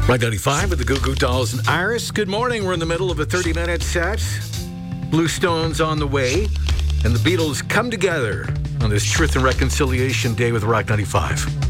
Rock 95 with the Goo Goo Dolls and Iris. Good morning. We're in the middle of a 30-minute set. Bluestone's on the way, and the Beatles come together on this Truth and Reconciliation Day with Rock 95.